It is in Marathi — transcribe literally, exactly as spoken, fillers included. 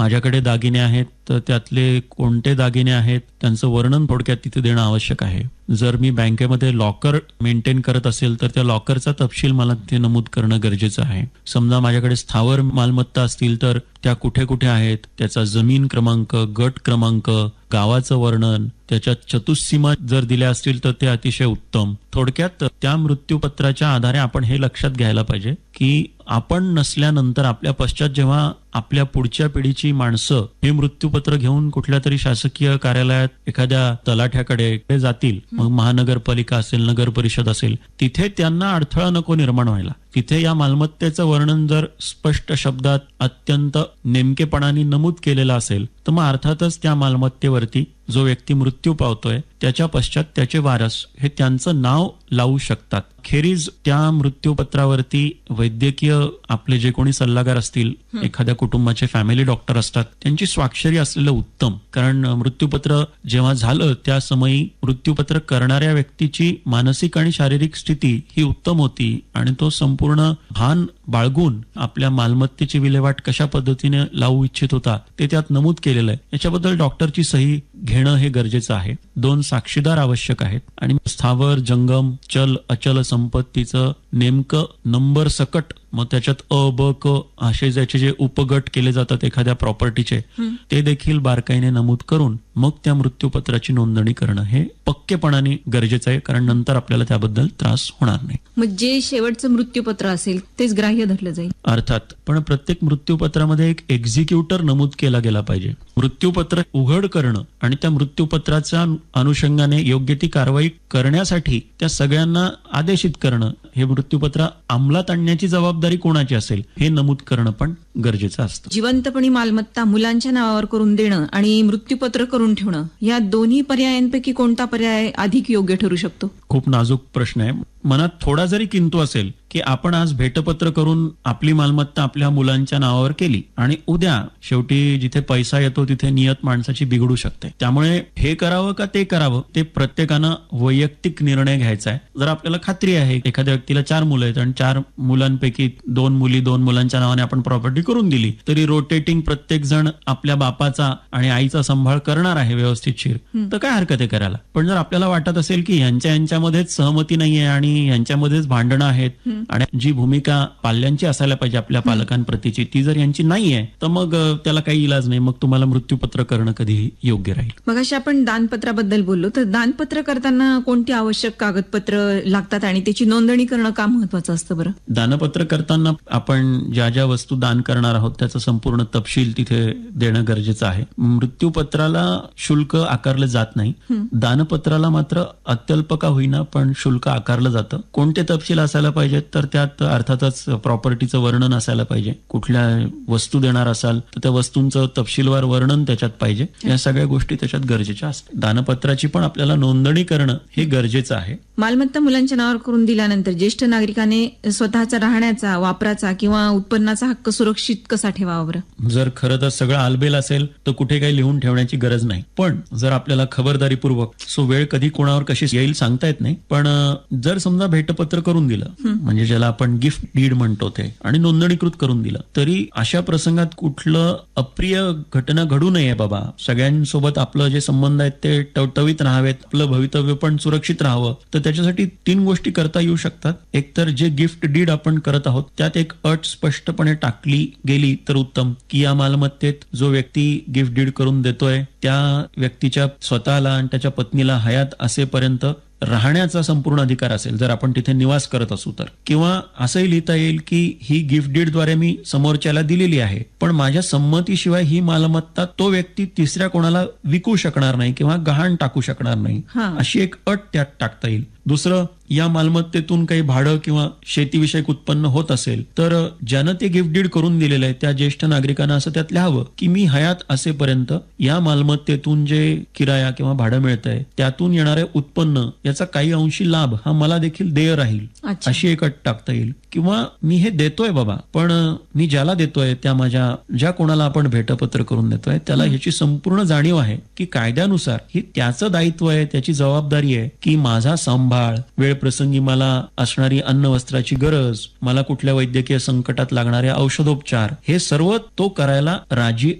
माझ्याकडे दागिने आहेत तर त्यातले कोणते दागिने आहेत त्यांचं वर्णन थोडक्यात तिथे देणं आवश्यक आहे. जर मी बँकेमध्ये लॉकर मेंटेन करत असेल तर त्या लॉकरचा तपशील मला तिथे नमूद करणं गरजेचं आहे. समजा माझ्याकडे स्थावर मालमत्ता असतील तर त्या कुठे कुठे आहेत, त्याचा जमीन क्रमांक, गट क्रमांक, गावाचं वर्णन, त्याच्या चतुस्सीमा जर दिल्या असतील तर ते अतिशय उत्तम. थोडक्यात त्या मृत्यूपत्राच्या आधारे आपण हे लक्षात घ्यायला पाहिजे की आपण नसल्यानंतर आपल्या पश्चात जेव्हा आपल्या पुढच्या पिढीची माणसं हे मृत्यूपत्र घेऊन कुठल्या तरी शासकीय कार्यालयात एखाद्या तलाठ्याकडे जातील, मग महानगरपालिका असेल, नगर परिषद असेल, तिथे त्यांना अडथळा नको निर्माण व्हायला. तिथे या मालमत्तेचं वर्णन जर स्पष्ट शब्दात अत्यंत नेमकेपणाने नमूद केलेलं असेल तर मग अर्थातच त्या मालमत्तेवरती जो व्यक्ती मृत्यू पावतोय त्याच्या पश्चात त्याचे वारस हे त्यांचं नाव लावू शकतात. खेरीज त्या मृत्यूपत्रावरती वैद्यकीय आपले जे कोणी सल्लागार असतील, एखाद्या कुटुंबाचे फॅमिली डॉक्टर असतात, त्यांची स्वाक्षरी असलेलं उत्तम. कारण मृत्यूपत्र जेव्हा झालं त्या समयी मृत्यूपत्र करणाऱ्या व्यक्तीची मानसिक आणि शारीरिक स्थिती ही उत्तम होती आणि तो संपूर्ण भान बाळगून आपल्या मालमत्तेची विल्हेवाट कशा पद्धतीने लावू इच्छित होता ते त्यात नमूद केलेलं आहे. याच्याबद्दल डॉक्टरची सही घेणं हे गरजेचं आहे. दोन साक्षीदार आवश्यक आहेत आणि स्थावर, जंगम, चल, अचल संपत्तीचं नेमकं नंबर सकट, मग त्याच्यात अ ब क असे ज्याचे जे उपगट केले जातात एखाद्या प्रॉपर्टीचे ते देखील बारकाईने नमूद करून मग त्या मृत्यूपत्राची नोंदणी करणं हे पक्केपणाने गरजेचं आहे. कारण नंतर आपल्याला त्याबद्दल त्रास होणार नाही. मग जे शेवटचं मृत्यूपत्र असेल तेच ग्राह्य धरलं जाईल अर्थात. पण प्रत्येक मृत्यूपत्रामध्ये एक एक्झिक्युटर नमूद केला गेला पाहिजे. मृत्यूपत्र उघड करणं आणि त्या मृत्यूपत्राच्या अनुषंगाने योग्य ती कारवाई करण्यासाठी त्या सगळ्यांना आदेशित करणं, हे मृत्यूपत्र अंमलात आणण्याची जबाबदारी कोणाची असेल हे नमूद करणं पण गरजेचं असतं. जिवंतपणी मालमत्ता मुलांच्या नावावर करून देणं आणि मृत्यूपत्र करून ठेवणं या दोन्ही पर्यायांपैकी कोणता पर्याय अधिक योग्य ठरू शकतो? खूप नाजूक प्रश्न आहे. मनात थोडा जरी किंतु असेल की आपण आज भेटपत्र करून आपली मालमत्ता आपल्या मुलांच्या नावावर केली आणि उद्या शेवटी जिथे पैसा येतो तिथे नियत माणसाची बिघडू शकते. त्यामुळे हे करावं का ते करावं ते प्रत्येकानं वैयक्तिक निर्णय घ्यायचा आहे. जर आपल्याला खात्री आहे एखाद्या व्यक्तीला चार मुलं आहेत आणि चार मुलांपैकी दोन मुली दोन मुलांच्या नावाने आपण प्रॉपर्टी करून दिली तरी रोटेटिंग प्रत्येक जण आपल्या बापाचा आणि आईचा सांभाळ करणार आहे व्यवस्थितशीर, तर काय हरकत आहे करायला. पण जर आपल्याला वाटत असेल की यांच्या यांच्यामध्येच सहमती नाहीये आणि यांच्यामध्येच भांडणं आहेत आणि जी भूमिका पाल्यांची असायला पाहिजे आपल्या पालकांप्रतीची ती जर यांची नाहीये तर मग त्याला काही इलाज नाही. मग तुम्हाला मृत्यूपत्र करणं कधीही योग्य राहील. मग अशी आपण दानपत्राबद्दल बोललो तर दानपत्र करताना कोणती आवश्यक कागदपत्र लागतात आणि त्याची नोंदणी करणं का महत्वाचं असतं बरं? दानपत्र करताना आपण ज्या ज्या वस्तू दान करणार आहोत त्याचा संपूर्ण तपशील तिथे देणं गरजेचं आहे. मृत्यूपत्राला शुल्क आकारलं जात नाही. दानपत्राला मात्र अत्यल्प का होईना पण शुल्क आकारलं जातं. कोणते तपशील असायला पाहिजेत तर त्यात अर्थातच प्रॉपर्टीचं वर्णन असायला पाहिजे. कुठल्या वस्तू देणार असाल तर त्या वस्तूंचं तपशीलवार वर्णन त्याच्यात पाहिजे. या सगळ्या गोष्टी त्याच्यात गरजेच्या असतात. दानपत्राची पण आपल्याला नोंदणी करणं हे गरजेचं आहे. मालमत्ता मुलांच्या नावावर करून दिल्यानंतर ज्येष्ठ नागरिकाने स्वतःचा राहण्याचा, वापराचा किंवा उत्पन्नाचा हक्क सुरक्षित कसा ठेवावा बरं? जर खरं तर सगळं आलबेल असेल तर कुठे काही लिहून ठेवण्याची गरज नाही. पण जर आपल्याला खबरदारीपूर्वक, सो वेळ कधी कोणावर कशी येईल सांगता येत नाही, पण जर समजा भेटपत्र करून दिलं म्हणजे ज्याला आपण गिफ्ट डीड म्हणतो ते आणि नोंदणीकृत करून दिलं तरी अशा प्रसंगात कुठलं अप्रिय घटना घडू नये बाबा. सगळ्यांसोबत आपलं जे संबंध आहेत ते टवटवीत राहावेत, आपलं भवितव्य पण सुरक्षित राहावं. तर त्याच्यासाठी तीन गोष्टी करता येऊ शकतात. एक तर जे गिफ्ट डीड आपण करत आहोत त्यात एक अट स्पष्टपणे टाकली गेली तर उत्तम की या मालमत्तेत जो व्यक्ती गिफ्ट डीड करून देतोय त्या व्यक्तीच्या स्वतःला आणि त्याच्या पत्नीला हयात असेपर्यंत राहण्याचा संपूर्ण अधिकार असेल जर आपण तिथे निवास करत असू तर. किंवा असंही लिहिता येईल की ही गिफ्ट डीडद्वारे मी समोरच्याला दिलेली आहे पण माझ्या संमतीशिवाय ही मालमत्ता तो व्यक्ती तिसऱ्या कोणाला विकू शकणार नाही किंवा गहाण टाकू शकणार नाही, अशी एक अट त्यात टाकता येईल. दुसरं, या मालमत्तेतून काही भाडं किंवा शेतीविषयक उत्पन्न होत असेल तर ज्यानं ते गिफ्ट डीड करून दिलेलं आहे त्या ज्येष्ठ नागरिकांना असं त्यात लिहावं की मी हयात असेपर्यंत या मालमत्तेतून जे किराया किंवा भाडं मिळतंय त्यातून येणारे उत्पन्न याचा काही अंशी लाभ हा मला देखील देय राहील, अशी एक अट टाकता येईल. किंवा मी हे देतोय बाबा पण मी ज्याला देतोय त्या माझ्या ज्या कोणाला आपण भेटपत्र करून देतोय त्याला ह्याची संपूर्ण जाणीव आहे की कायद्यानुसार ही त्याचं दायित्व आहे, त्याची जबाबदारी आहे की माझा सांभाळ, वेळ प्रसंगी मला असणारी अन्न वस्त्राची गरज, मला कुठल्या वैद्यकीय संकटात लागणारे औषधोपचार हे सर्व तो करायला राजी